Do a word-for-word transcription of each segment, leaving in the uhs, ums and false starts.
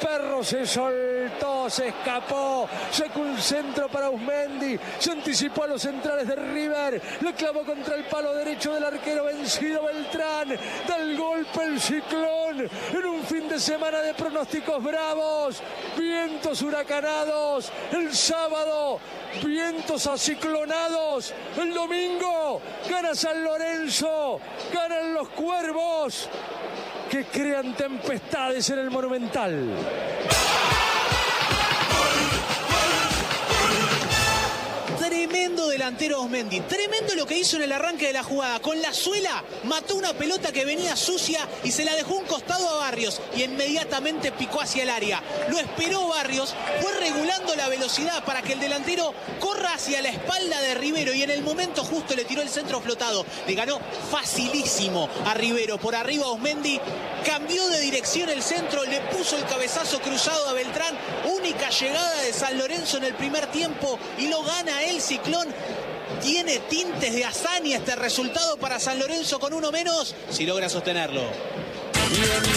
perro se soltó, se escapó, sacó un centro para Auzmendi, se anticipó a los centrales de River, le clavó contra el palo derecho del arquero vencido Beltrán, da el golpe el Ciclón en un fin de semana de pronósticos bravos, vientos huracanados, el sábado vientos aciclonados, el domingo gana San Lorenzo, ganan los Cuervos que crean tempestades en el Monumental. Tremendo delantero Auzmendi, tremendo lo que hizo en el arranque de la jugada. Con la suela mató una pelota que venía sucia y se la dejó un costado a Barrios y inmediatamente picó hacia el área. Lo esperó Barrios, fue regulando la velocidad para que el delantero corra hacia la espalda de Rivero y en el momento justo le tiró el centro flotado. Le ganó facilísimo a Rivero, por arriba Auzmendi, cambió de dirección el centro, le puso el cabezazo cruzado a Beltrán, única llegada de San Lorenzo en el primer tiempo y lo gana el Ciclón. Tiene tintes de hazaña este resultado para San Lorenzo con uno menos, si logra sostenerlo. Bien.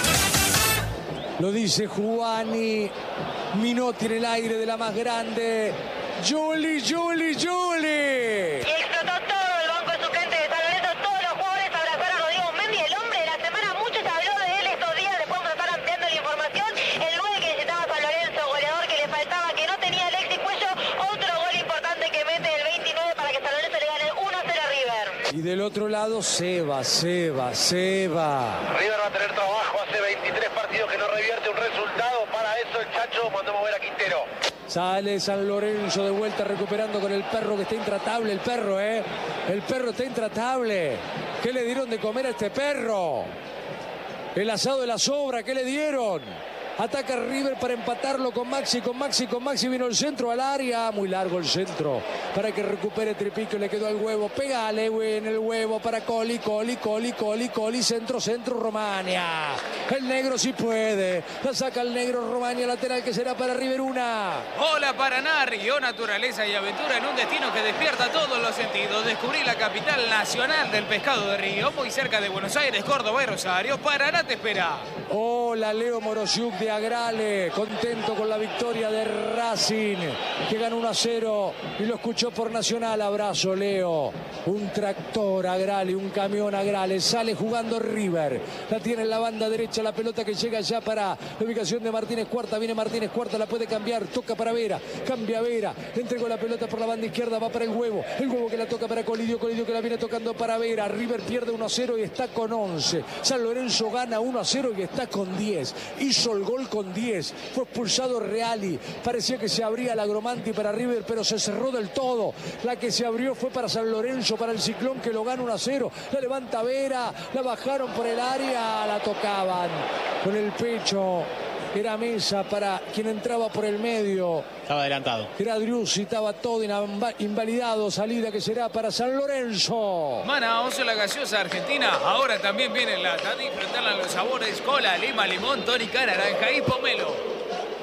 Lo dice Juani, Minotti en el aire de la más grande. Juli, Juli, Juli. Explotó todo el banco de suplentes de San Lorenzo, todos los jugadores abrazaron a Rodrigo Auzmendi, el hombre de la semana. Mucho se habló de él estos días, después vamos a estar ampliando la información. El nueve que necesitaba San Lorenzo, goleador que le faltaba, que no tenía Alexis Cuello, otro gol importante que mete el veintinueve para que San Lorenzo le gane uno a cero a River. Y del otro lado, Seba, Seba, Seba. River va a tener trabajo, hace veintitrés partidos que no revierte un resultado. Para eso el Chacho mandó mover a Quintero. Sale San Lorenzo de vuelta recuperando con el perro que está intratable, el perro, ¿eh? El perro está intratable. ¿Qué le dieron de comer a este perro? El asado de la sobra, ¿qué le dieron? Ataca River para empatarlo con Maxi, con Maxi, con Maxi. Vino el centro al área. Muy largo el centro para que recupere Tripico. Le quedó al huevo. Pegale, güey, en el huevo para Coli, Coli, Coli, Coli, Coli. Centro, centro, Romania. El negro sí puede. La saca el negro Romania. Lateral que será para River una. Hola Paraná, río, naturaleza y aventura en un destino que despierta todos los sentidos. Descubrí la capital nacional del pescado de Río, muy cerca de Buenos Aires, Córdoba y Rosario. Paraná te espera. Hola, Leo Morosiuk de Agrale, contento con la victoria de Racing, que ganó uno a cero y lo escuchó por Nacional. Abrazo, Leo. Un tractor Agrale, un camión Agrale, sale jugando River, la tiene en la banda derecha, la pelota que llega ya para la ubicación de Martínez Cuarta, viene Martínez Cuarta, la puede cambiar, toca para Vera, cambia Vera, entregó la pelota por la banda izquierda, va para el huevo, el huevo que la toca para Colidio, Colidio que la viene tocando para Vera. River pierde uno a cero y está con once, San Lorenzo gana uno a cero y está con diez, hizo el gol con diez, fue expulsado Reali, parecía que se abría la Agromanti para River, pero se cerró del todo. La que se abrió fue para San Lorenzo, para el Ciclón, que lo gana uno a cero, la levanta Vera, la bajaron por el área, la tocaban con el pecho. Era Mesa para quien entraba por el medio. Estaba adelantado. Era Driussi, estaba todo invalidado. Salida que será para San Lorenzo. Manaos, la gaseosa argentina. Ahora también viene en lata. Disfrutarla los sabores cola, lima, limón, tónica, naranja y pomelo.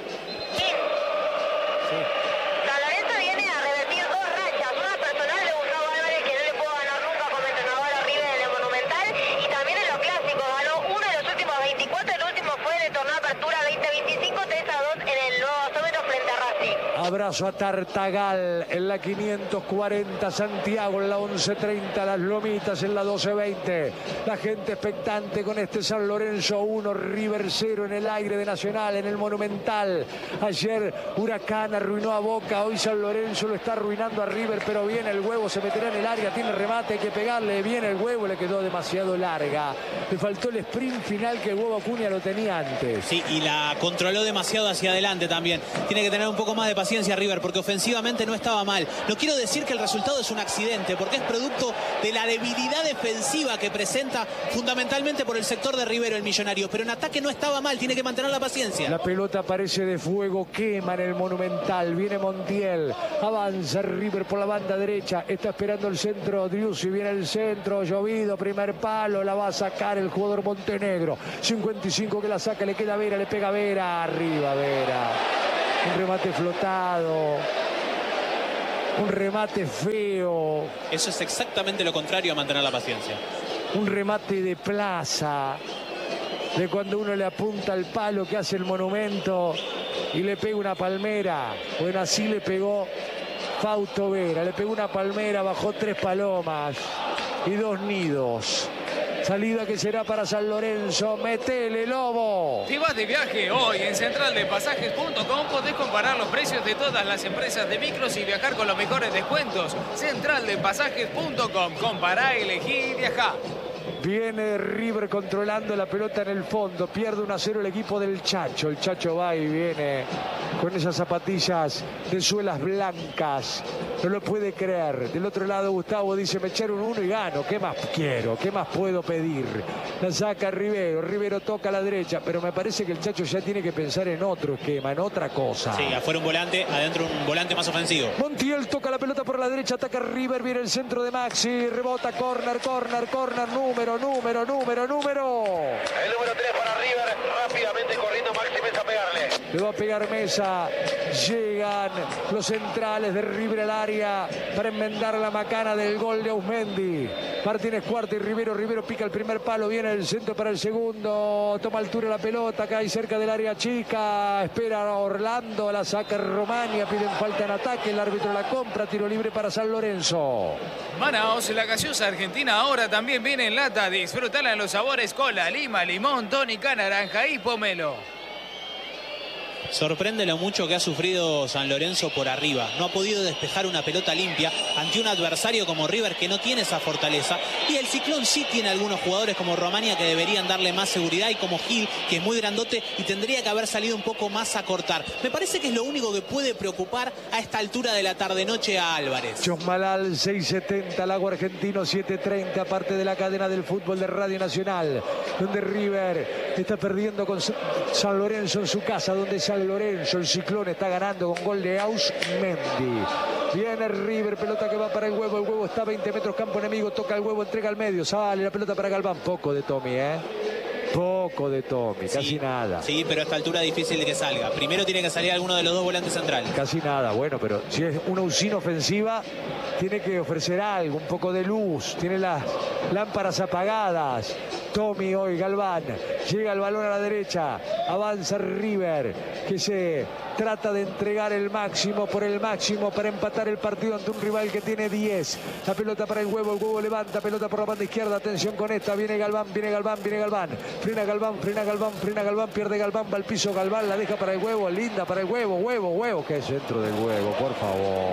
San Lorenzo viene a revertir dos rachas, una personal de Gustavo Álvarez que no le pudo ganar nunca como entrenador a River en el Monumental, y también en los clásicos ganó uno de los últimos veinticuatro, el último fue en el torneo de apertura veinte veinticinco, tres a dos en el nuevo gasómetro frente a Racing. Abrazo a Tartagal en la quinientos cuarenta, Santiago en la once treinta, Las Lomitas en la doce veinte. La gente expectante con este San Lorenzo uno, River cero en el aire de Nacional, en el Monumental. Ayer Huracán arruinó a Boca, hoy San Lorenzo lo está arruinando a River, pero viene el huevo, se meterá en el área, tiene remate, hay que pegarle, viene el huevo, le quedó demasiado larga. Le faltó el sprint final que el huevo Acuña lo tenía antes. Sí, y la controló demasiado hacia adelante también. Tiene que tener un poco más de paciencia River, porque ofensivamente no estaba mal. No quiero decir que el resultado es un accidente, porque es producto de la debilidad defensiva que presenta fundamentalmente por el sector de Rivero, el millonario. Pero en ataque no estaba mal, tiene que mantener la paciencia. La pelota parece de fuego, quema en el Monumental. Viene Montiel, avanza River por la banda derecha, está esperando el centro Driussi, viene el centro, llovido, primer palo, la va a sacar el jugador Montenegro. cincuenta y cinco que la saca, le queda Vera, le pega Vera, arriba Vera. Un remate flotado, un remate feo. Eso es exactamente lo contrario a mantener la paciencia. Un remate de Plaza. de cuando uno le apunta al palo que hace el monumento y le pega una palmera. Bueno, así le pegó Fausto Vera, le pegó una palmera, bajó tres palomas y dos nidos. Salida que será para San Lorenzo. Metele, Lobo. Si vas de viaje hoy en central de pasajes punto com podés comparar los precios de todas las empresas de micros y viajar con los mejores descuentos. central de pasajes punto com. Compará, elegí y viajá. Viene River controlando la pelota en el fondo. Pierde uno a cero el equipo del Chacho. El Chacho va y viene con esas zapatillas de suelas blancas. No lo puede creer. Del otro lado Gustavo dice, me echaron uno y gano. ¿Qué más quiero? ¿Qué más puedo pedir? La saca Rivero. Rivero toca a la derecha. Pero me parece que el Chacho ya tiene que pensar en otro esquema, en otra cosa. Sí, afuera un volante, adentro un volante más ofensivo. Montiel toca la pelota por la derecha. Ataca River. Viene el centro de Maxi. Rebota. Corner, corner, corner. Número. Número, número, número. El número tres para River. Rápidamente corriendo Maxi Mesa a pegarle. Le va a pegar Mesa. Llegan los centrales de River al área para enmendar la macana del gol de Ausmendi. Martínez Cuarta y Rivero. Rivero pica el primer palo. Viene el centro para el segundo. Toma altura la pelota. Cae cerca del área chica. Espera a Orlando. La saca Romania. Piden falta en ataque. El árbitro la compra. Tiro libre para San Lorenzo. Manaos, la gaseosa argentina ahora también viene en lata. Disfrutala en los sabores cola, lima, limón, tónica, naranja y pomelo. Sorprende lo mucho que ha sufrido San Lorenzo por arriba. No ha podido despejar una pelota limpia ante un adversario como River que no tiene esa fortaleza. Y el Ciclón sí tiene algunos jugadores como Romania que deberían darle más seguridad y como Gil, que es muy grandote y tendría que haber salido un poco más a cortar. Me parece que es lo único que puede preocupar a esta altura de la tarde-noche a Álvarez. Chosmalal, seis setenta, Lago Argentino, siete treinta, parte de la cadena del fútbol de Radio Nacional, donde River está perdiendo con San Lorenzo en su casa, donde San Lorenzo, el Ciclón, está ganando con gol de Ausmendi. Viene River, pelota que va para el Huevo, el Huevo está a veinte metros, campo enemigo, toca el Huevo, entrega al medio, sale la pelota para Galván, poco de Tommy, ¿eh? Poco de Tommy, casi sí, nada. Sí, pero a esta altura es difícil de que salga. Primero tiene que salir alguno de los dos volantes centrales. Casi nada, bueno, pero si es una usina ofensiva, tiene que ofrecer algo, un poco de luz, tiene las lámparas apagadas. Tommy hoy, Galván, llega el balón a la derecha, avanza River, que se trata de entregar el máximo por el máximo para empatar el partido ante un rival que tiene diez. La pelota para el Huevo, el Huevo levanta, pelota por la banda izquierda, atención con esta, viene Galván, viene Galván, viene Galván, frena Galván, frena Galván, frena Galván, pierde Galván, va al piso Galván, la deja para el Huevo, linda para el Huevo, Huevo, Huevo, que es centro del Huevo, por favor.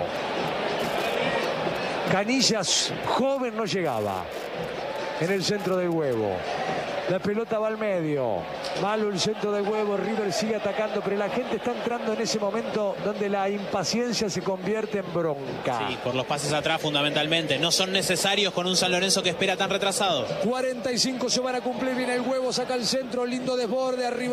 Canillas, joven, no llegaba en el centro del Huevo. La pelota va al medio. Malo el centro del Huevo. River sigue atacando, pero la gente está entrando en ese momento donde la impaciencia se convierte en bronca. Sí, por los pases atrás fundamentalmente. No son necesarios con un San Lorenzo que espera tan retrasado. cuarenta y cinco se van a cumplir. Viene el Huevo, saca el centro. Lindo desborde. Arriba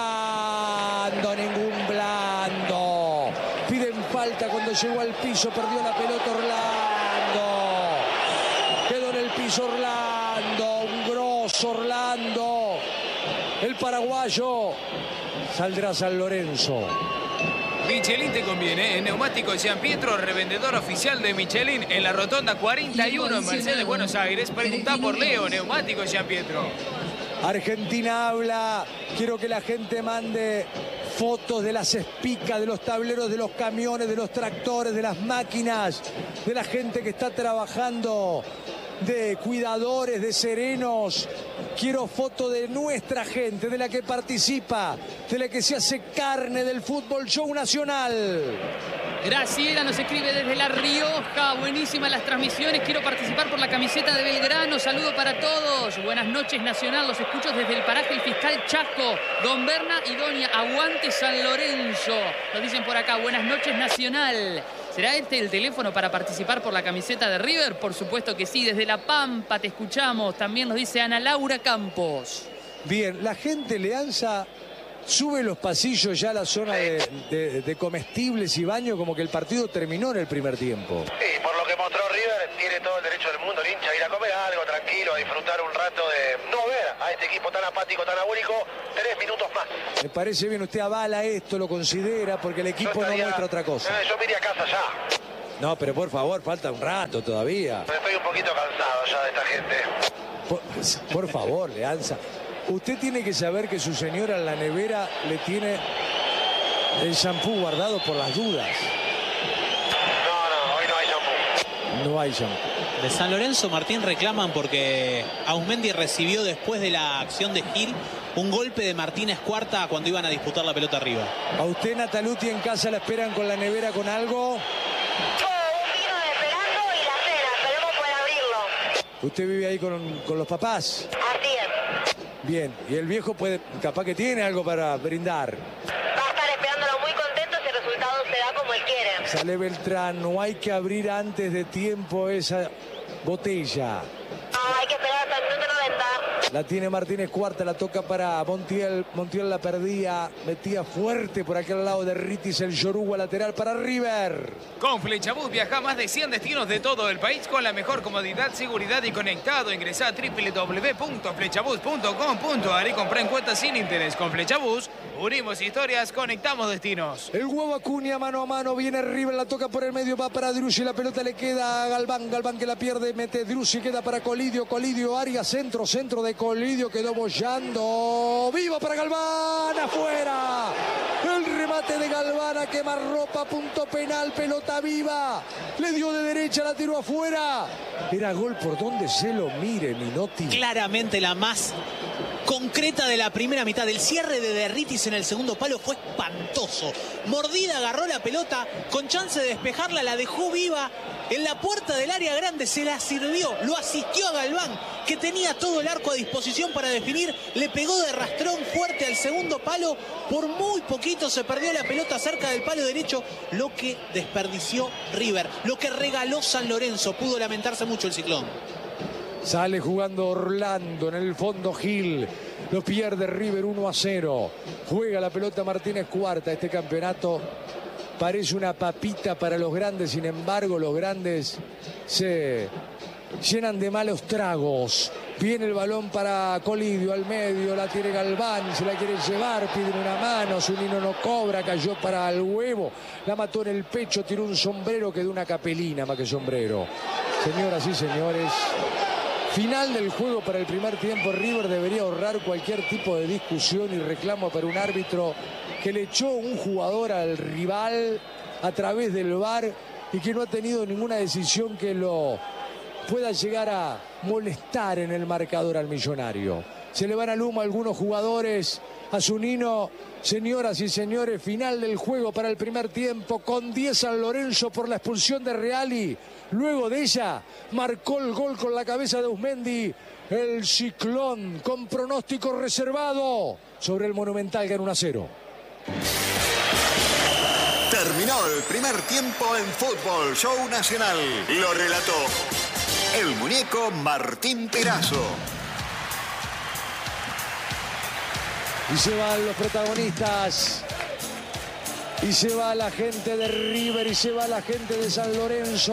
Orlando. Ningún blando. Piden falta cuando llegó al piso. Perdió la pelota Orlando. Quedó en el piso Orlando. Un grosso Orlando. El paraguayo. Saldrá San Lorenzo. Michelin te conviene. En Neumáticos Gian Pietro, revendedor oficial de Michelin en la Rotonda cuarenta y uno en Mercedes, Buenos Aires. Preguntá por Leo, Neumáticos Gian Pietro. Argentina habla. Quiero que la gente mande fotos de las espicas, de los tableros, de los camiones, de los tractores, de las máquinas, de la gente que está trabajando, de cuidadores, de serenos. Quiero fotos de nuestra gente, de la que participa, de la que se hace carne del fútbol show nacional. Graciela nos escribe desde La Rioja. Buenísimas las transmisiones. Quiero participar por la camiseta de Belgrano. Saludo para todos. Buenas noches, Nacional. Los escucho desde el paraje El Fiscal Chaco. Don Berna y Doña Aguante San Lorenzo. Nos dicen por acá. Buenas noches, Nacional. ¿Será este el teléfono para participar por la camiseta de River? Por supuesto que sí. Desde La Pampa te escuchamos. También nos dice Ana Laura Campos. Bien, la gente Leanza sube los pasillos ya a la zona de, de, de comestibles y baño, como que el partido terminó en el primer tiempo. Sí, por lo que mostró River, tiene todo el derecho del mundo el hincha a ir a comer algo tranquilo, a disfrutar un rato de no ver a este equipo tan apático, tan abúlico, tres minutos más. Me parece bien, usted avala esto, lo considera, porque el equipo estaría, no muestra otra cosa. Eh, yo me iría a casa ya. No, pero por favor, falta un rato todavía. Estoy un poquito cansado ya de esta gente. Por, por favor, Leanza. Usted tiene que saber que su señora en la nevera le tiene el shampoo guardado por las dudas. No, no, hoy no hay shampoo. No hay shampoo. De San Lorenzo, Martín, reclaman porque Auzmendi recibió después de la acción de Gil un golpe de Martínez Cuarta cuando iban a disputar la pelota arriba. ¿A usted, Nataluti, en casa la esperan con la nevera con algo? Yo, un vino esperando y la cena, esperemos poder abrirlo. ¿Usted vive ahí con, con los papás? Así es. Bien, y el viejo puede, capaz que tiene algo para brindar. Va a estar esperándolo muy contento si el resultado se da como él quiere. Sale Beltrán, no hay que abrir antes de tiempo esa botella. No, hay que esperar hasta el minuto noventa. La tiene Martínez Cuarta, la toca para Montiel. Montiel la perdía, metía fuerte por aquel lado de Ritis, el Yoruba lateral para River. Con Flechabús viaja a más de cien destinos de todo el país con la mejor comodidad, seguridad y conectado. Ingresá a doble u doble u doble u punto flechabús punto com punto a r y comprá en cuotas sin interés. Con Flechabús, unimos historias, conectamos destinos. El huevo Acuña mano a mano, viene River, la toca por el medio, va para Drussi, la pelota le queda a Galván, Galván que la pierde, mete Drussi, queda para Colidio, Colidio, área, centro, centro de Colidio, quedó bollando, viva para Galván, afuera, el remate de Galván a quemarropa, punto penal, pelota viva, le dio de derecha, la tiró afuera, era gol por donde se lo mire, Minotti. Claramente la más concreta de la primera mitad. El cierre de Derritis en el segundo palo fue espantoso. Mordida, agarró la pelota, con chance de despejarla, la dejó viva en la puerta del área grande, se la sirvió, lo asistió a Galván, que tenía todo el arco a disposición para definir, le pegó de rastrón fuerte al segundo palo, por muy poquito se perdió la pelota cerca del palo derecho, lo que desperdició River, lo que regaló San Lorenzo, pudo lamentarse mucho el Ciclón. Sale jugando Orlando, en el fondo Gil, lo pierde River uno a cero. Juega la pelota Martínez Cuarta. Este campeonato parece una papita para los grandes, sin embargo los grandes se llenan de malos tragos. Viene el balón para Colidio al medio, la tiene Galván, se la quiere llevar, piden una mano, Zunino no cobra, cayó para el huevo, la mató en el pecho, tiró un sombrero que de una capelina más que sombrero. Señoras y señores, final del juego para el primer tiempo. River debería ahorrar cualquier tipo de discusión y reclamo para un árbitro que le echó un jugador al rival a través del V A R y que no ha tenido ninguna decisión que lo pueda llegar a molestar en el marcador al millonario. Se le van al humo a algunos jugadores. A Zunino, señoras y señores, final del juego para el primer tiempo con diez San Lorenzo por la expulsión de Reali. Luego de ella marcó el gol con la cabeza de Auzmendi. El Ciclón con pronóstico reservado sobre el Monumental, gana uno a cero. Terminó el primer tiempo en Fútbol Show Nacional. Lo relató el muñeco Martín Perazo. Y se van los protagonistas. Y se va la gente de River y se va la gente de San Lorenzo.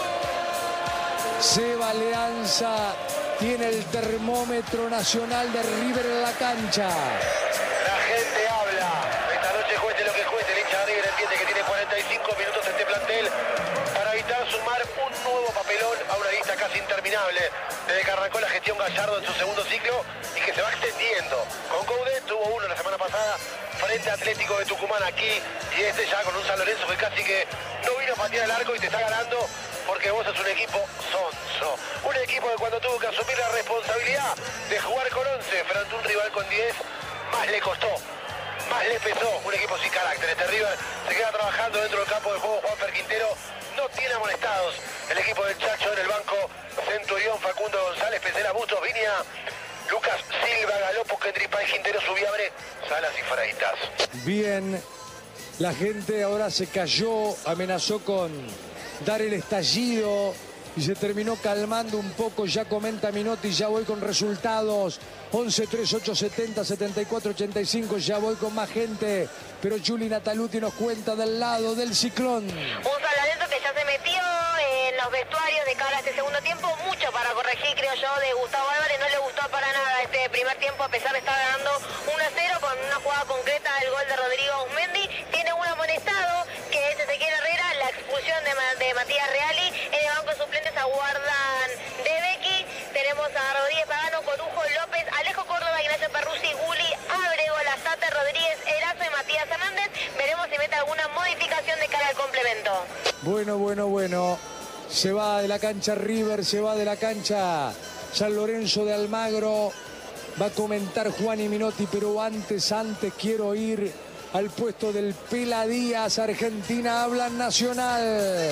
Se va Alianza. Tiene el termómetro nacional de River en la cancha. La gente habla. Esta noche cueste lo que cueste. El hincha de River entiende que tiene cuarenta y cinco minutos este plantel para evitar sumar un nuevo papelón a una lista casi interminable desde que arrancó la gestión Gallardo en su segundo ciclo y que se va extendiendo. Con Coudet tuvo uno la semana pasada frente a Atlético de Tucumán aquí y este ya con un San Lorenzo que casi que no vino a patear el arco y te está ganando porque vos sos un equipo sonso. Un equipo que cuando tuvo que asumir la responsabilidad de jugar con once frente a un rival con diez, más le costó, más le pesó. Un equipo sin carácter. Este River se queda trabajando dentro del campo de juego. Juanfer Quintero no tiene amonestados. El equipo del Chacho en el banco, Centurión, Facundo González, Pesera, Bustos, Viña, Lucas Silva, Galopo, Kendrick Pay, Quintero, Subiabre, Salas y Faraditas. Bien, la gente ahora se cayó, amenazó con dar el estallido y se terminó calmando un poco. Ya comenta Minotti, ya voy con resultados. once, tres, ocho, setenta, setenta y cuatro, ochenta y cinco, ya voy con más gente. Pero Juli Nataluti nos cuenta del lado del Ciclón. Un San Lorenzo que ya se metió en los vestuarios de cara a este segundo tiempo. Mucho para corregir, creo yo, de Gustavo Álvarez. No le gustó para nada este primer tiempo, a pesar de estar ganando uno a cero con una jugada concreta del gol de Rodrigo Auzmendi. Tiene un amonestado, que es Ezequiel Herrera, la expulsión de, Ma de Matías Reali. En el banco de suplentes aguardan de Becky. Tenemos a Rodríguez Pagano, Corujo, López, Alejo Córdoba Ignacio Perruzzi, Guli, Abrego, Lazate, Rodríguez, Erazo y Matías Hernández. Veremos si mete alguna modificación de cara al complemento. Bueno, bueno, bueno. Se va de la cancha River, se va de la cancha San Lorenzo de Almagro. Va a comentar Juan y Minotti, pero antes, antes quiero ir al puesto del Pela Díaz. Argentina habla Nacional.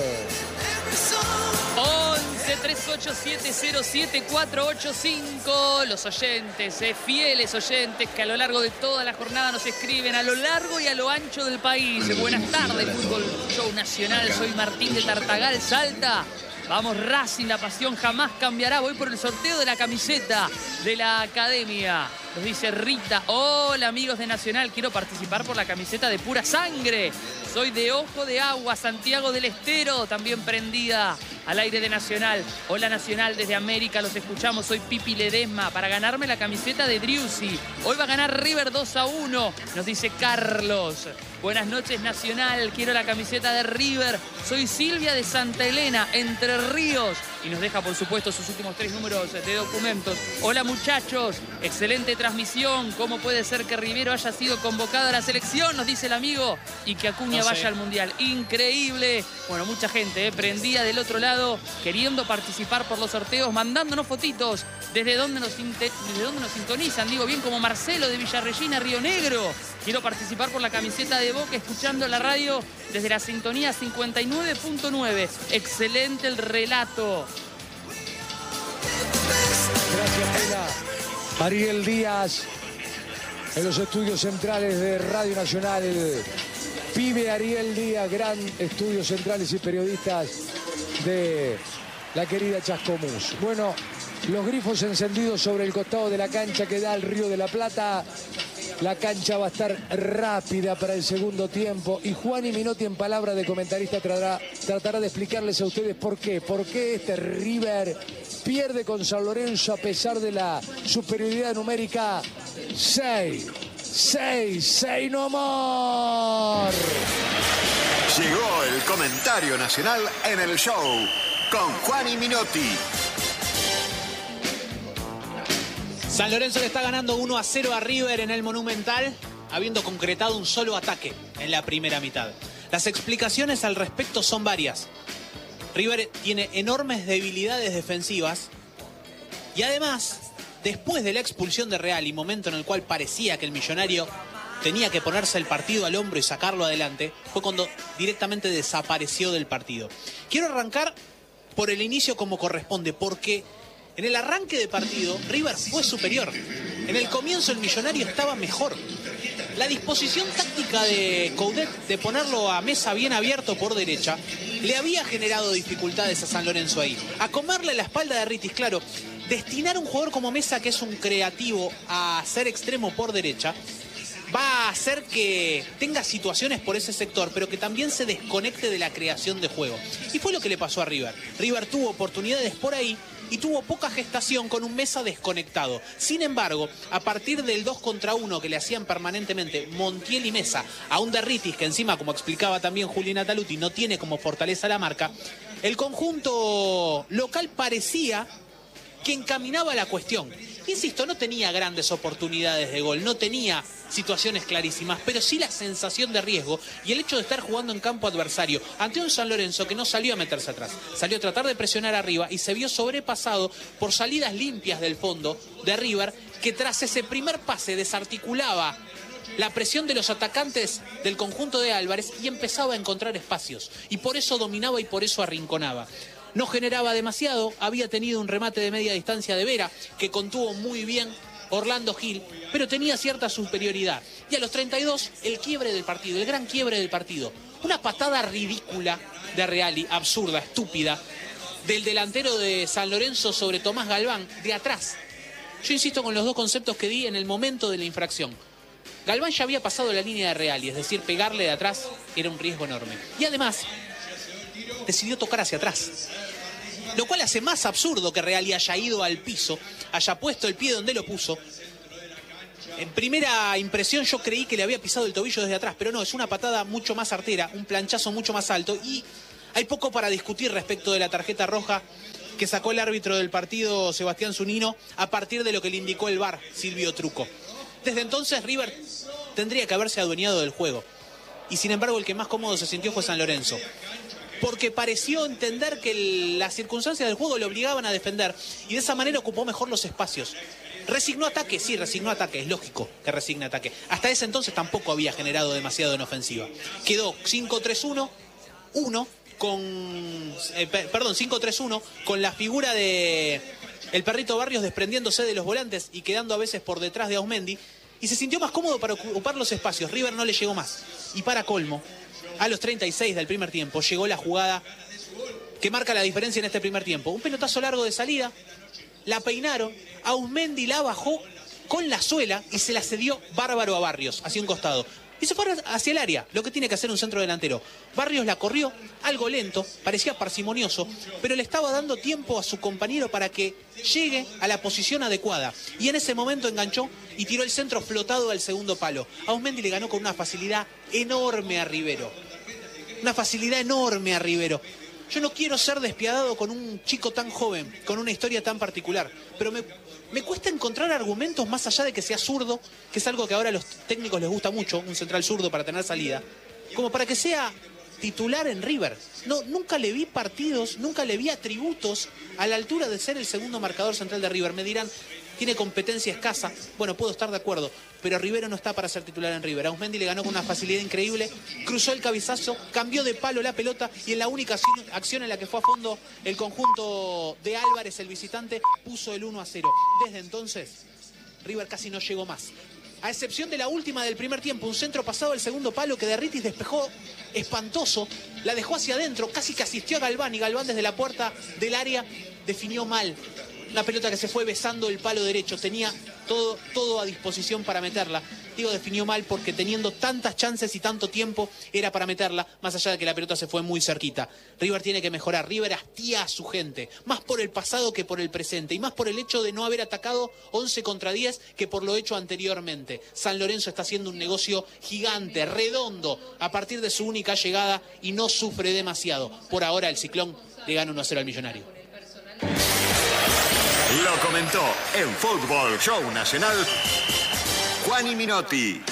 once, tres ocho siete cero siete cuatro ocho cinco. Los oyentes, eh, fieles oyentes que a lo largo de toda la jornada nos escriben a lo largo y a lo ancho del país. Buenas tardes, Fútbol Show Nacional. Soy Martín de Tartagal, Salta. Vamos Racing, la pasión jamás cambiará. Voy por el sorteo de la camiseta de la academia. Nos dice Rita. Hola amigos de Nacional, quiero participar por la camiseta de Pura Sangre. Soy de Ojo de Agua, Santiago del Estero, también prendida al aire de Nacional. Hola Nacional, desde América los escuchamos. Soy Pipi Ledesma para ganarme la camiseta de Driussi. Hoy va a ganar River dos a uno, nos dice Carlos. Buenas noches Nacional, quiero la camiseta de River. Soy Silvia de Santa Elena, Entre Ríos. Y nos deja por supuesto sus últimos tres números de documentos. Hola muchachos, excelente transmisión. ¿Cómo puede ser que Rivero haya sido convocado a la selección? Nos dice el amigo. Y que Acuña no sé. vaya al Mundial. Increíble. Bueno, mucha gente eh, prendida del otro lado, queriendo participar por los sorteos, mandándonos fotitos desde donde nos, desde donde nos sintonizan. Digo, bien como Marcelo de Villarregina, Río Negro. Quiero participar por la camiseta de Boca, escuchando la radio desde la sintonía cincuenta y nueve punto nueve. Excelente el relato. Gracias, Pela. Ariel Díaz, en los estudios centrales de Radio Nacional. El pibe Ariel Díaz, gran estudios centrales y periodistas de la querida Chascomús. Bueno, los grifos encendidos sobre el costado de la cancha que da al Río de la Plata. La cancha va a estar rápida para el segundo tiempo. Y Juan y Minotti, en palabra de comentarista, tratará, tratará de explicarles a ustedes por qué. Por qué este River pierde con San Lorenzo a pesar de la superioridad numérica. seis, seis, seis no more. Llegó el comentario nacional en el show con Juan y Minotti. San Lorenzo le está ganando uno a cero a River en el Monumental, habiendo concretado un solo ataque en la primera mitad. Las explicaciones al respecto son varias. River tiene enormes debilidades defensivas y además, después de la expulsión de Reali, momento en el cual parecía que el millonario tenía que ponerse el partido al hombro y sacarlo adelante, fue cuando directamente desapareció del partido. Quiero arrancar por el inicio como corresponde, porque en el arranque de partido, River fue superior. En el comienzo el millonario estaba mejor. La disposición táctica de Coudet de ponerlo a Mesa bien abierto por derecha le había generado dificultades a San Lorenzo ahí. A comerle la espalda de Ritis, claro, destinar a un jugador como Mesa, que es un creativo, a ser extremo por derecha, va a hacer que tenga situaciones por ese sector, pero que también se desconecte de la creación de juego. Y fue lo que le pasó a River. River tuvo oportunidades por ahí y tuvo poca gestación con un Mesa desconectado. Sin embargo, a partir del dos contra uno que le hacían permanentemente Montiel y Mesa a un Derritis, que encima, como explicaba también Juliana Taluti, no tiene como fortaleza la marca, el conjunto local parecía que encaminaba la cuestión. Insisto, no tenía grandes oportunidades de gol, no tenía situaciones clarísimas, pero sí la sensación de riesgo y el hecho de estar jugando en campo adversario ante un San Lorenzo que no salió a meterse atrás, salió a tratar de presionar arriba y se vio sobrepasado por salidas limpias del fondo de River, que tras ese primer pase desarticulaba la presión de los atacantes del conjunto de Álvarez y empezaba a encontrar espacios, y por eso dominaba y por eso arrinconaba. No generaba demasiado, había tenido un remate de media distancia de Vera, que contuvo muy bien Orlando Gil, pero tenía cierta superioridad. Y a los treinta y dos, el quiebre del partido, el gran quiebre del partido. Una patada ridícula de Reali, absurda, estúpida, del delantero de San Lorenzo sobre Tomás Galván, de atrás. Yo insisto con los dos conceptos que di en el momento de la infracción. Galván ya había pasado la línea de Reali, es decir, pegarle de atrás era un riesgo enorme. Y además decidió tocar hacia atrás, lo cual hace más absurdo que Reali haya ido al piso, haya puesto el pie donde lo puso. En primera impresión yo creí que le había pisado el tobillo desde atrás, pero no, es una patada mucho más artera, un planchazo mucho más alto, y hay poco para discutir respecto de la tarjeta roja que sacó el árbitro del partido, Sebastián Zunino, a partir de lo que le indicó el V A R, Silvio Truco. Desde entonces River tendría que haberse adueñado del juego. Y sin embargo el que más cómodo se sintió fue San Lorenzo. Porque pareció entender que el, las circunstancias del juego le obligaban a defender. Y de esa manera ocupó mejor los espacios. ¿Resignó ataque? Sí, resignó ataque. Es lógico que resigne ataque. Hasta ese entonces tampoco había generado demasiado en ofensiva. Quedó cinco tres uno, uno con... Eh, perdón, cinco tres uno con la figura de... el Perrito Barrios desprendiéndose de los volantes y quedando a veces por detrás de Ausmendi. Y se sintió más cómodo para ocupar los espacios. River no le llegó más. Y para colmo, a los treinta y seis del primer tiempo, llegó la jugada que marca la diferencia en este primer tiempo. Un pelotazo largo de salida, la peinaron, Ausmendi la bajó con la suela y se la cedió bárbaro a Barrios, hacia un costado. Y se fue hacia el área, lo que tiene que hacer un centro delantero. Barrios la corrió, algo lento, parecía parsimonioso, pero le estaba dando tiempo a su compañero para que llegue a la posición adecuada. Y en ese momento enganchó y tiró el centro flotado al segundo palo. Ausmendi le ganó con una facilidad enorme a Rivero. Una facilidad enorme a Rivero. Yo no quiero ser despiadado con un chico tan joven, con una historia tan particular, pero me, me cuesta encontrar argumentos más allá de que sea zurdo, que es algo que ahora a los técnicos les gusta mucho, un central zurdo para tener salida, como para que sea titular en River. No, nunca le vi partidos, nunca le vi atributos a la altura de ser el segundo marcador central de River. Me dirán, tiene competencia escasa. Bueno, puedo estar de acuerdo, pero Rivero no está para ser titular en River. Ausmendi le ganó con una facilidad increíble, cruzó el cabezazo, cambió de palo la pelota y en la única acción en la que fue a fondo el conjunto de Álvarez, el visitante, puso el uno a cero. Desde entonces, River casi no llegó más. A excepción de la última del primer tiempo, un centro pasado al segundo palo que Derritis despejó espantoso, la dejó hacia adentro, casi que asistió a Galván y Galván desde la puerta del área definió mal. Una pelota que se fue besando el palo derecho, tenía todo, todo a disposición para meterla. Digo, definió mal porque teniendo tantas chances y tanto tiempo era para meterla, más allá de que la pelota se fue muy cerquita. River tiene que mejorar, River hastía a su gente, más por el pasado que por el presente, y más por el hecho de no haber atacado once contra diez que por lo hecho anteriormente. San Lorenzo está haciendo un negocio gigante, redondo, a partir de su única llegada y no sufre demasiado. Por ahora el Ciclón le gana uno a cero al Millonario. Lo comentó en Fútbol Show Nacional Juani Minotti.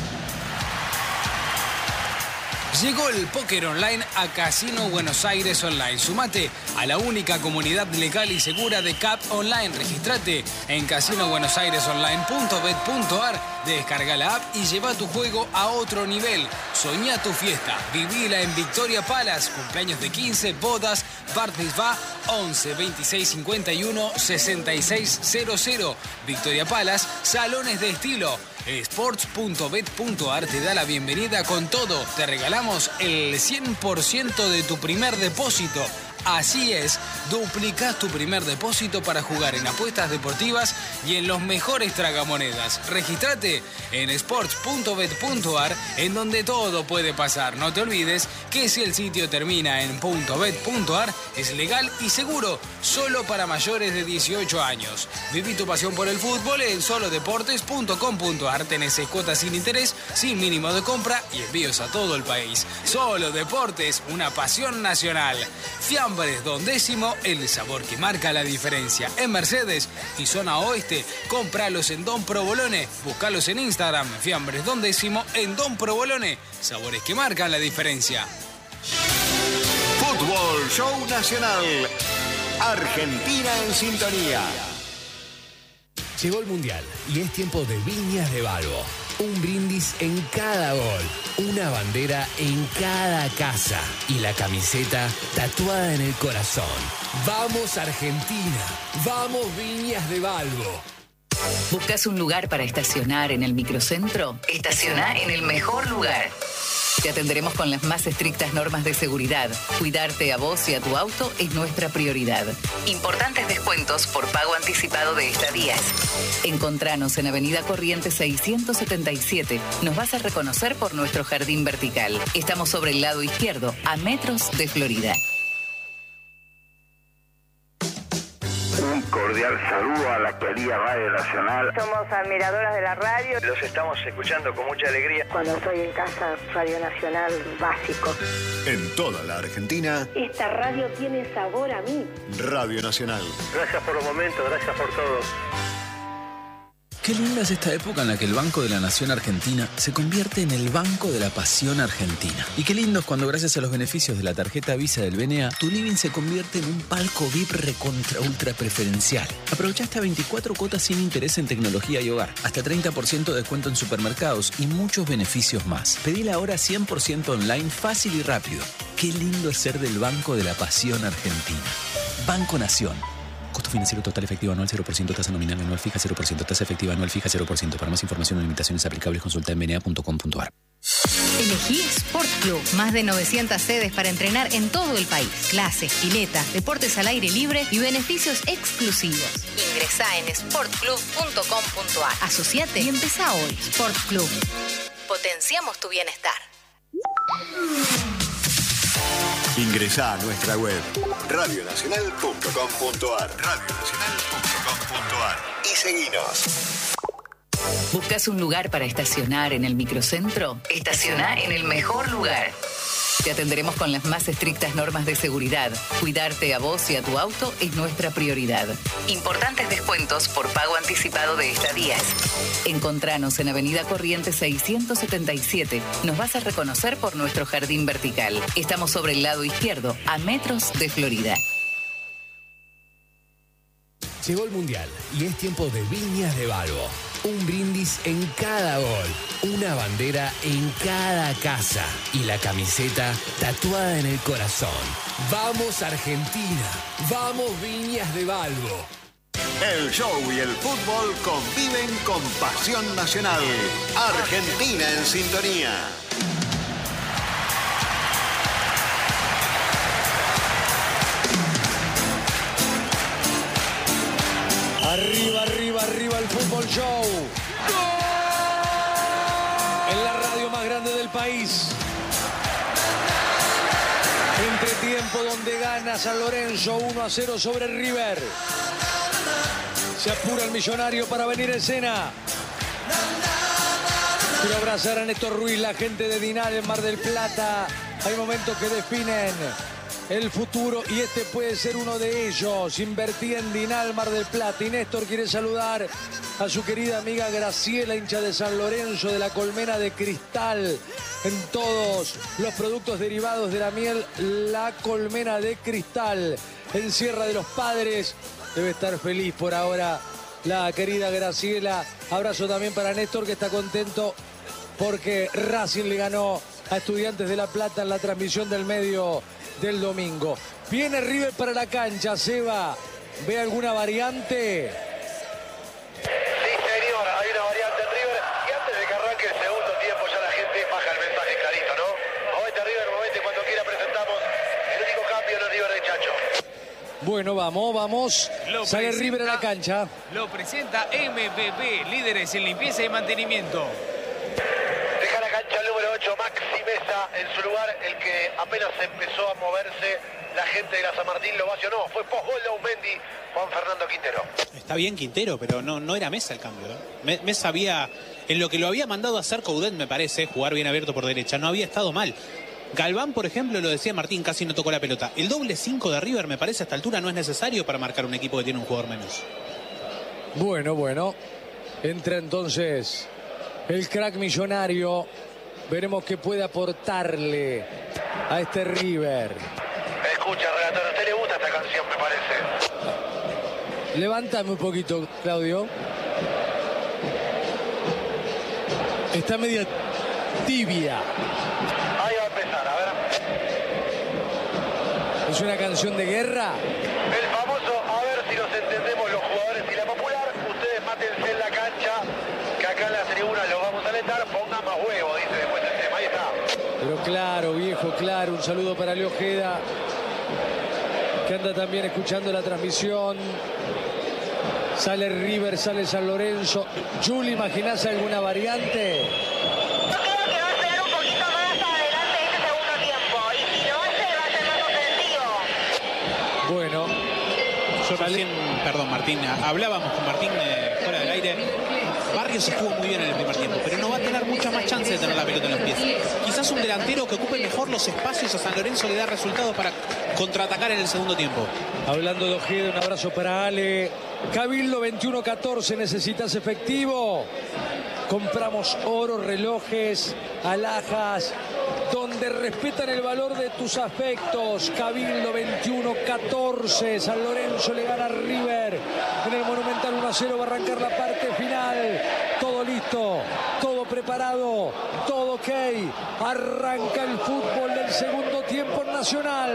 Llegó el póker online a Casino Buenos Aires Online. Sumate a la única comunidad legal y segura de C A P Online. Registrate en casino buenos aires online punto bet punto ar. Descarga la app y lleva tu juego a otro nivel. Soñá tu fiesta. Vivila en Victoria Palace. Cumpleaños de quince, bodas, bar mitzvah, once veintiséis cincuenta y uno sesenta y seis cero cero. Victoria Palace, salones de estilo. Sports punto bet punto ar te da la bienvenida con todo. Te regalamos el cien por ciento de tu primer depósito. Así es, duplicás tu primer depósito para jugar en apuestas deportivas y en los mejores tragamonedas. Regístrate en sports punto bet punto ar, en donde todo puede pasar. No te olvides que si el sitio termina en .bet punto ar, es legal y seguro, solo para mayores de dieciocho años. Viví tu pasión por el fútbol en solo deportes punto com punto ar. Tenés cuotas sin interés, sin mínimo de compra y envíos a todo el país. Solo Deportes, una pasión nacional. Fiambres Don Décimo, el sabor que marca la diferencia. En Mercedes y zona oeste, cómpralos en Don Provolone. Búscalos en Instagram, Fiambres Don Décimo en Don Provolone. Sabores que marcan la diferencia. Fútbol Show Nacional. Argentina en sintonía. Llegó el Mundial y es tiempo de Viñas de Balbo. Un brindis en cada gol, una bandera en cada casa y la camiseta tatuada en el corazón. ¡Vamos Argentina! ¡Vamos Viñas de Balbo! ¿Buscas un lugar para estacionar en el microcentro? Estaciona en el mejor lugar. Te atenderemos con las más estrictas normas de seguridad. Cuidarte a vos y a tu auto es nuestra prioridad. Importantes descuentos por pago anticipado de estadías. Encontranos en Avenida Corrientes seiscientos setenta y siete. Nos vas a reconocer por nuestro jardín vertical. Estamos sobre el lado izquierdo, a metros de Florida. Un cordial saludo a la querida Radio Nacional. Somos admiradoras de la radio. Los estamos escuchando con mucha alegría. Cuando estoy en casa, Radio Nacional básico. En toda la Argentina, esta radio tiene sabor a mí. Radio Nacional. Gracias por los momentos, gracias por todo. Qué linda es esta época en la que el Banco de la Nación Argentina se convierte en el Banco de la Pasión Argentina. Y qué lindo es cuando gracias a los beneficios de la tarjeta Visa del B N A, tu living se convierte en un palco V I P recontra ultra preferencial. Aprovecha hasta veinticuatro cuotas sin interés en tecnología y hogar, hasta treinta por ciento de descuento en supermercados y muchos beneficios más. Pedila ahora cien por ciento online, fácil y rápido. Qué lindo es ser del Banco de la Pasión Argentina. Banco Nación. Costo financiero total efectivo anual cero por ciento, tasa nominal anual fija cero por ciento, tasa efectiva anual fija cero por ciento. Para más información o limitaciones aplicables consulta en b n a punto com punto a r. Elegí Sport Club. Más de novecientas sedes para entrenar en todo el país. Clases, piletas, deportes al aire libre y beneficios exclusivos. Ingresá en sport club punto com punto a r. Asociate y empezá hoy. Sport Club. Potenciamos tu bienestar. Ingresá a nuestra web radio nacional punto com punto a r, radio nacional punto com punto a r y seguinos. ¿Buscas un lugar para estacionar en el microcentro? Estaciona en el mejor lugar. Te atenderemos con las más estrictas normas de seguridad. Cuidarte a vos y a tu auto es nuestra prioridad. Importantes descuentos por pago anticipado de estadías. Encontranos en Avenida Corrientes seiscientos setenta y siete. Nos vas a reconocer por nuestro jardín vertical. Estamos sobre el lado izquierdo, a metros de Florida. Llegó el Mundial y es tiempo de Viñas de Balbo. Un brindis en cada gol, una bandera en cada casa y la camiseta tatuada en el corazón. ¡Vamos Argentina! ¡Vamos Viñas de Balbo! El show y el fútbol conviven con pasión nacional. Argentina en sintonía. Arriba, arriba, arriba el Fútbol Show. ¡Gol! En la radio más grande del país. Entretiempo donde gana San Lorenzo uno a cero sobre River. Se apura el millonario para venir en escena. Quiero abrazar a Néstor Ruiz, la gente de Dinal en Mar del Plata. Hay momentos que definen el futuro y este puede ser uno de ellos. Invertí en Dinal Mar del Plata y Néstor quiere saludar a su querida amiga Graciela, hincha de San Lorenzo, de la colmena de cristal. En todos los productos derivados de la miel, la colmena de cristal. En Sierra de los Padres debe estar feliz por ahora la querida Graciela. Abrazo también para Néstor, que está contento porque Racing le ganó a Estudiantes de La Plata en la transmisión del medio del domingo. Viene River para la cancha, Seba. ¿Ve alguna variante? Sí, señor, hay una variante en River. Y antes de que arranque el segundo tiempo, ya la gente baja el mensaje clarito, ¿no? Movete River, movete, cuando quiera presentamos el único cambio en el River de Chacho. Bueno, vamos, vamos. Lo Sale presenta, River a la cancha. Lo presenta M V P, líderes en limpieza y mantenimiento. Deja la cancha el número ocho, Maxi Mesa, en su lugar, el que apenas empezó a moverse, la gente de la San Martín lo vacionó, fue post-gol de Aumendi, Juan Fernando Quintero. Está bien Quintero, pero no, no era Mesa el cambio, ¿eh? Mesa había, en lo que lo había mandado a hacer Coudet, me parece, jugar bien abierto por derecha, no había estado mal. Galván, por ejemplo, lo decía Martín, casi no tocó la pelota. El doble cinco de River, me parece, a esta altura no es necesario para marcar un equipo que tiene un jugador menos. Bueno, bueno. Entra entonces el crack millonario. Veremos qué puede aportarle a este River. Escucha, relator, a usted le gusta esta canción, me parece. Levántame un poquito, Claudio. Está media tibia. Ahí va a empezar, a ver. ¿Es una canción de guerra? El famoso, a ver si nos entendemos los jugadores y la popular. Ustedes mátense en la cancha, que acá en la tribuna los vamos a alentar. Pongan más huevo, dice después el tema. Ahí está. Pero claro, viejo, claro. Un saludo para Leo Ojeda, que anda también escuchando la transmisión. Sale River, sale San Lorenzo. Juli, ¿imaginás alguna variante? Yo creo que va a esperar un poquito más adelante este segundo tiempo. Y si lo hace, va a ser más ofensivo. Bueno, Yo recién, perdón Martín, hablábamos con Martín eh, fuera del aire. Barrios estuvo muy bien en el primer tiempo, pero no va a tener mucha más chance de tener la pelota en los pies. Quizás un delantero que ocupe mejor los espacios a San Lorenzo le da resultados para contraatacar en el segundo tiempo. Hablando de Ojeda, un abrazo para Ale. Cabildo veintiuno catorce, ¿necesitas efectivo? Compramos oro, relojes, alhajas, donde respetan el valor de tus afectos. Cabildo veintiuno catorce, San Lorenzo le gana a River. En el Monumental uno a cero va a arrancar la parte final. Todo listo, todo preparado, todo ok. Arranca el fútbol del segundo tiempo nacional.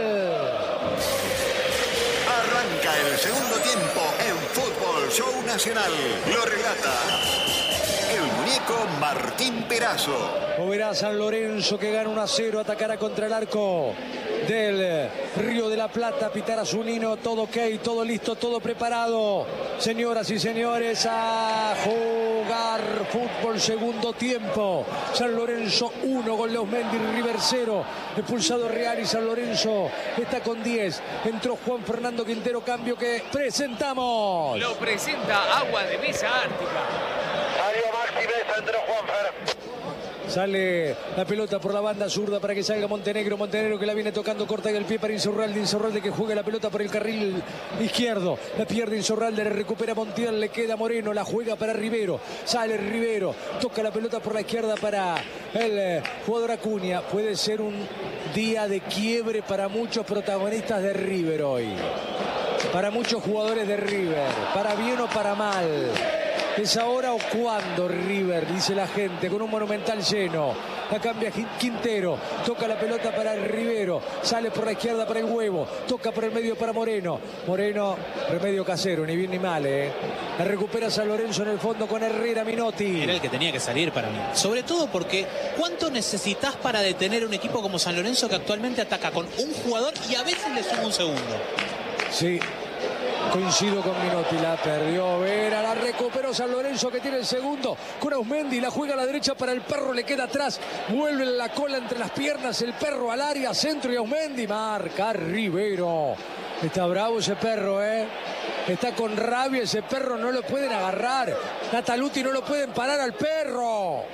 Arranca el segundo tiempo en Fútbol Show Nacional. Lo relata el muñeco Martín Perazo. O verá San Lorenzo que gana uno a cero, atacará contra el arco del Río de la Plata, pitará Zunino, todo ok, todo listo, todo preparado. Señoras y señores, a jugar fútbol segundo tiempo. San Lorenzo uno, gol de Osmendi, River cero. Expulsado Real y San Lorenzo está con diez. Entró Juan Fernando Quintero, cambio que presentamos. Lo presenta Agua de Mesa Ártica. Salió Maxi Mesa, entró Juanfer. Sale la pelota por la banda zurda para que salga Montenegro. Montenegro que la viene tocando corta en el pie para Insaurralde. Insaurralde que juega la pelota por el carril izquierdo. La pierde Insaurralde, recupera Montiel, le queda Moreno, la juega para Rivero. Sale Rivero, toca la pelota por la izquierda para el eh, jugador Acuña. Puede ser un día de quiebre para muchos protagonistas de River hoy. Para muchos jugadores de River, para bien o para mal. ¿Es ahora o cuándo River? Dice la gente, con un Monumental lleno. La cambia Quintero, toca la pelota para el Rivero, sale por la izquierda para el Huevo, toca por el medio para Moreno. Moreno, remedio casero, ni bien ni mal, ¿eh? La recupera San Lorenzo en el fondo con Herrera Minotti. Era el que tenía que salir para mí. Sobre todo porque, ¿cuánto necesitas para detener un equipo como San Lorenzo que actualmente ataca con un jugador y a veces le suma un segundo? Sí. Coincido con Minotti, la perdió Vera, la recuperó San Lorenzo que tiene el segundo con Ausmendi, la juega a la derecha para el Perro, le queda atrás, vuelve la cola entre las piernas, el Perro al área, centro y Ausmendi, marca Rivero. Está bravo ese Perro, ¿eh? Está con rabia ese Perro, no lo pueden agarrar. Nataluti no lo pueden parar al Perro.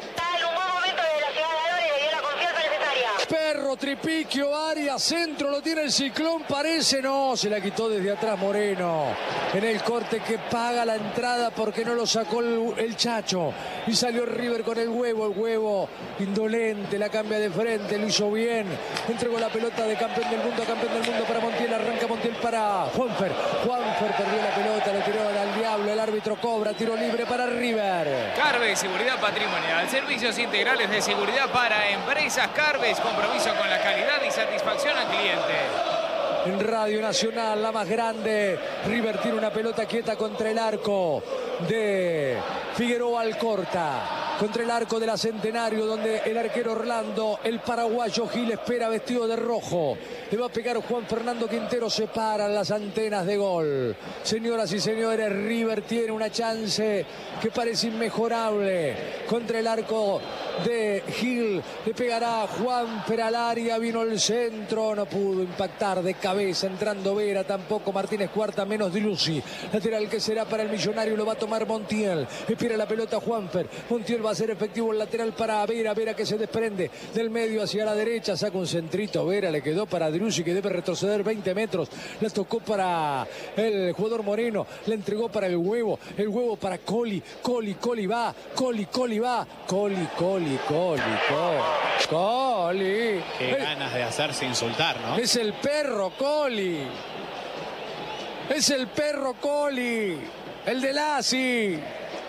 Perro, Tripiquio, área, centro, lo tiene el Ciclón, parece, no, se la quitó desde atrás Moreno, en el corte que paga la entrada porque no lo sacó el, el Chacho, y salió River con el Huevo, el Huevo indolente, la cambia de frente, lo hizo bien, entregó la pelota de campeón del mundo a campeón del mundo para Montiel, arranca Montiel para Juanfer, Juanfer perdió la pelota, lo tiró al diablo, el árbitro cobra, tiro libre para River. Carves, seguridad patrimonial, servicios integrales de seguridad para empresas. Carves, compromiso con la calidad y satisfacción al cliente. En Radio Nacional, la más grande, River tiene una pelota quieta contra el arco de Figueroa Alcorta, contra el arco de la Centenario, donde el arquero Orlando, el paraguayo Gil, espera vestido de rojo. Le va a pegar Juan Fernando Quintero, se paran las antenas de gol. Señoras y señores, River tiene una chance que parece inmejorable contra el arco de Gil. Le pegará Juan Peralaria, vino el centro, no pudo impactar de cabeza, entrando Vera, tampoco Martínez Cuarta, menos Dilusi. Lateral que será para el Millonario, lo va a tomar Montiel. Espera la pelota Juanfer. Montiel va a ser efectivo el lateral para Vera, Vera que se desprende del medio hacia la derecha, saca un centrito, Vera le quedó para Dilusi que debe retroceder veinte metros. La tocó para el jugador Moreno, le entregó para el Huevo, el Huevo para Coli, Coli, Coli va, Coli, Coli va, Coli, Coli, Coli, Coli, Coli. Qué el, ganas de hacerse insultar, ¿no? Es el Perro Coli. Es el Perro Coli. El de Lassi.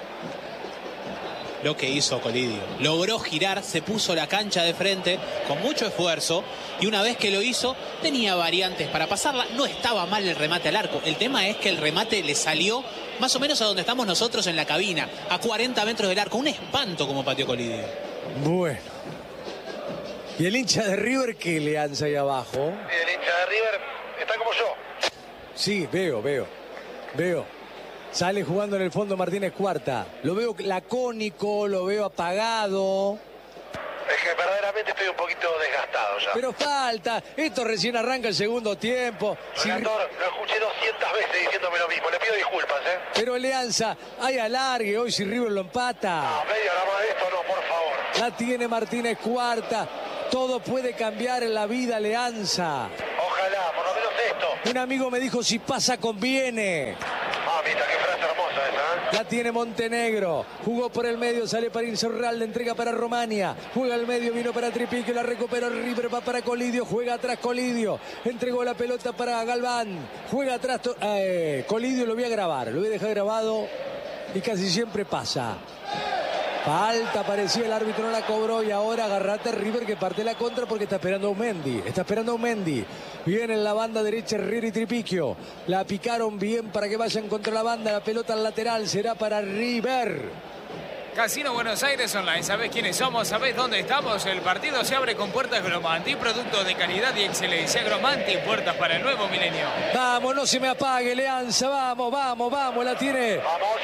Lo que hizo Colidio. Logró girar, se puso la cancha de frente con mucho esfuerzo y una vez que lo hizo tenía variantes para pasarla. No estaba mal el remate al arco. El tema es que el remate le salió más o menos a donde estamos nosotros en la cabina, a cuarenta metros del arco. Un espanto como pateó Colidio. Bueno. ¿Y el hincha de River qué le alza ahí abajo? Y el hincha de River está como yo. Sí, veo, veo, veo. Sale jugando en el fondo Martínez Cuarta. Lo veo lacónico, lo veo apagado. Es que verdaderamente estoy un poquito desgastado ya. Pero falta, esto recién arranca el segundo tiempo. Relator, lo escuché doscientas veces diciéndome lo mismo, le pido disculpas, ¿eh? Pero Alianza, hay alargue hoy si River lo empata. No, media hora más de esto, no, por favor. La tiene Martínez Cuarta. Todo puede cambiar en la vida, Alianza. Ojalá, por lo menos esto. Un amigo me dijo, si pasa, conviene. Ah, mira, qué frase hermosa esa, ¿eh? La tiene Montenegro. Jugó por el medio, sale para Insaurralde, entrega para Romania. Juega al medio, vino para Tripique, la recupera River, va para Colidio, juega atrás Colidio. Entregó la pelota para Galván. Juega atrás eh, Colidio, lo voy a grabar, lo voy a dejar grabado y casi siempre pasa. Falta, parecía el árbitro, no la cobró y ahora agarrate River que parte la contra porque está esperando a Aumendi. Está esperando a Aumendi. Viene en la banda derecha Herrera y Tripiquio. La picaron bien para que vayan contra la banda. La pelota al lateral será para River. Casino Buenos Aires Online. ¿Sabés quiénes somos? ¿Sabés dónde estamos? El partido se abre con puertas Gromanti. Productos de calidad y excelencia. Gromanti, puertas para el nuevo milenio. Vamos, no se me apague, Leanza. Vamos, vamos, vamos. La tiene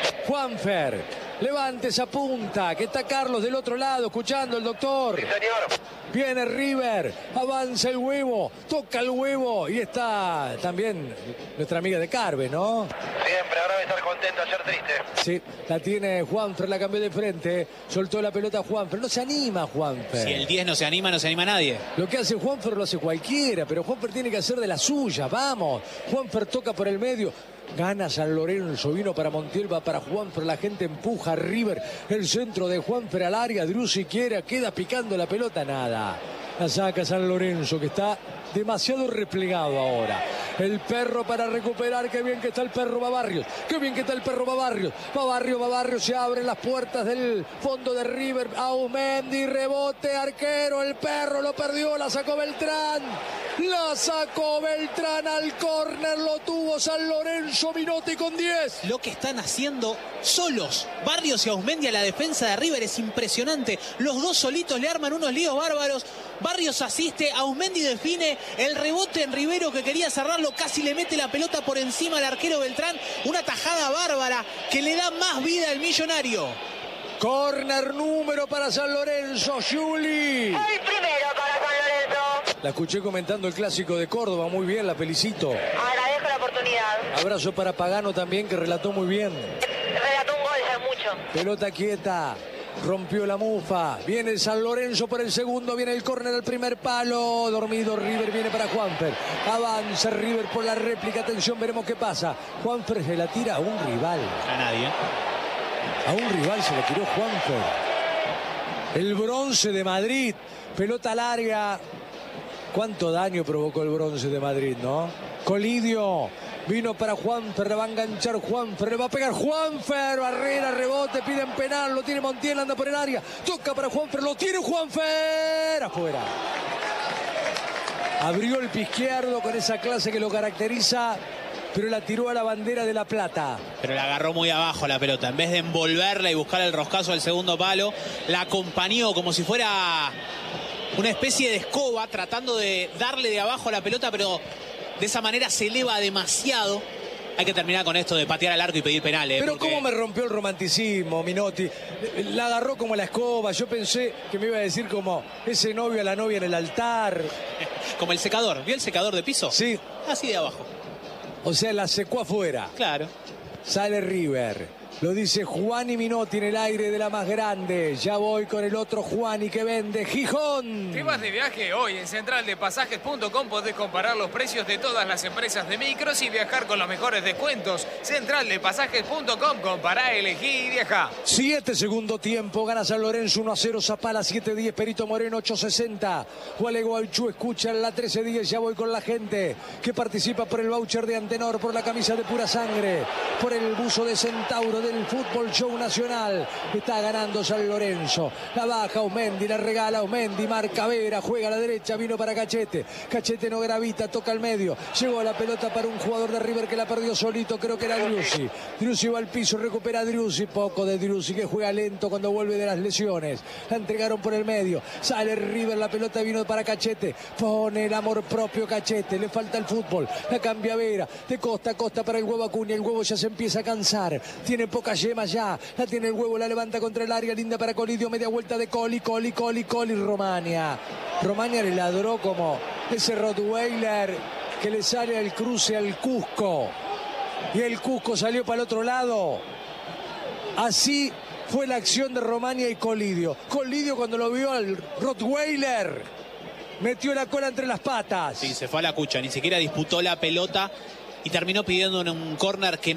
Juanfer. Levante esa punta, que está Carlos del otro lado, escuchando el doctor. Sí, señor. Viene River, avanza el huevo, toca el huevo. Y está también nuestra amiga de Carve, ¿no? Siempre, ahora debe estar contenta, ayer triste. Sí, la tiene Juanfer, la cambió de frente. Soltó la pelota a Juanfer. No se anima Juanfer. Si el diez no se anima, no se anima nadie. Lo que hace Juanfer lo hace cualquiera, pero Juanfer tiene que hacer de la suya. Vamos, Juanfer toca por el medio. Gana San Lorenzo, vino para Montiel, va para Juanfer, la gente empuja a River, el centro de Juanfer al área, Driussi quiere, queda picando la pelota, nada. La saca San Lorenzo, que está demasiado replegado ahora. El perro para recuperar, qué bien que está el perro, va Barrios, qué bien que está el perro, va Barrios, va Barrios, va Barrios, se abren las puertas del fondo de River, Aumendi, rebote, arquero, el perro lo perdió, la sacó Beltrán, la sacó Beltrán al córner, lo tuvo San Lorenzo, Minotti con diez. Lo que están haciendo solos Barrios y Aumendi a la defensa de River es impresionante. Los dos solitos le arman unos líos bárbaros. Barrios asiste, Aumendi define, el rebote en Rivero que quería cerrarlo, casi le mete la pelota por encima al arquero Beltrán. Una tajada bárbara que le da más vida al millonario. Corner número para San Lorenzo, Juli. El primero para San Lorenzo. La escuché comentando el clásico de Córdoba, muy bien, la felicito. Agradezco la oportunidad. Abrazo para Pagano también, que relató muy bien. Relató un gol, ya mucho. Pelota quieta. Rompió la mufa, viene San Lorenzo por el segundo, viene el córner al primer palo, dormido River, viene para Juanfer, avanza River por la réplica, atención, veremos qué pasa. Juanfer se la tira a un rival. A nadie. A un rival se la tiró Juanfer. El Bronce de Madrid, pelota larga. ¿Cuánto daño provocó el Bronce de Madrid, no? Colidio. Vino para Juanfer, le va a enganchar Juanfer, le va a pegar Juanfer, Barrera, rebote, piden penal, lo tiene Montiel, anda por el área, toca para Juanfer, lo tiene Juanfer, afuera. Abrió el pie izquierdo con esa clase que lo caracteriza, pero la tiró a la bandera de La Plata. Pero la agarró muy abajo la pelota, en vez de envolverla y buscar el roscazo al segundo palo, la acompañó como si fuera una especie de escoba, tratando de darle de abajo a la pelota, pero de esa manera se eleva demasiado. Hay que terminar con esto de patear al arco y pedir penales. Pero porque... cómo me rompió el romanticismo, Minotti. La agarró como la escoba. Yo pensé que me iba a decir como ese novio a la novia en el altar. Como el secador. ¿Vio el secador de piso? Sí. Así de abajo. O sea, la secó afuera. Claro. Sale River. Lo dice Juani Minotti en el aire de la más grande. Ya voy con el otro Juani que vende. Gijón. ¿Te vas de viaje? Hoy en central de pasajes punto com podés comparar los precios de todas las empresas de micros y viajar con los mejores descuentos. central de pasajes punto com. Compará, elegí y viaja. Siete segundo tiempo. Gana San Lorenzo uno a cero. Zapala siete diez. Perito Moreno ocho sesenta. Gualego Alchú escucha en la trece diez. Ya voy con la gente que participa por el voucher de Antenor, por la camisa de Pura Sangre, por el buzo de Centauro del Fútbol Show Nacional. Está ganando San Lorenzo. La baja Aumendi, la regala Aumendi, marca Vera, juega a la derecha, vino para Cachete. Cachete no gravita, toca al medio. Llegó la pelota para un jugador de River que la perdió solito, creo que era Driussi. Driussi va al piso, recupera a Driussi, poco de Driussi que juega lento cuando vuelve de las lesiones. La entregaron por el medio. Sale River, la pelota vino para Cachete. Pone el amor propio Cachete, le falta el fútbol. La cambia Vera, de costa a costa para el huevo Acuña. El huevo ya se empieza a cansar. Tiene poca yema ya. La tiene el huevo, la levanta contra el área, linda para Colidio, media vuelta de Coli, Coli, Coli, Coli, Romania. Romania le ladró como ese Rottweiler que le sale al cruce al Cusco. Y el Cusco salió para el otro lado. Así fue la acción de Romania y Colidio. Colidio, cuando lo vio al Rottweiler, metió la cola entre las patas. Sí, se fue a la cucha, ni siquiera disputó la pelota y terminó pidiendo un córner que no